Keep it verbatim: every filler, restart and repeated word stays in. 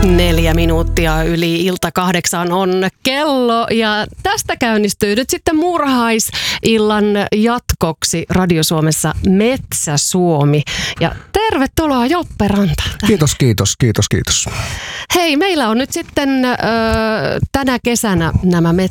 Neljä minuuttia yli ilta kahdeksan on kello ja tästä käynnistyy nyt sitten muurahaisillan jatkoksi Radio Suomessa Metsä Suomi. Ja tervetuloa Joppe Ranta. Kiitos, kiitos, kiitos, kiitos. Hei, meillä on nyt sitten ö, tänä kesänä nämä